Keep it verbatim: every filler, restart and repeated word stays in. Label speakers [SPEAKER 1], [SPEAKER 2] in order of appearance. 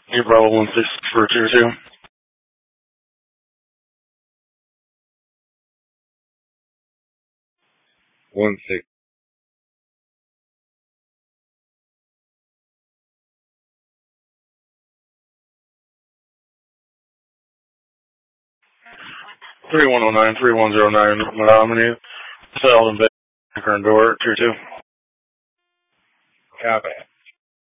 [SPEAKER 1] You Bravo one six for tier two.
[SPEAKER 2] One six.
[SPEAKER 1] Three one oh nine, three one zero nine Menominee. South and Baker and Door, tier two.
[SPEAKER 2] Copy.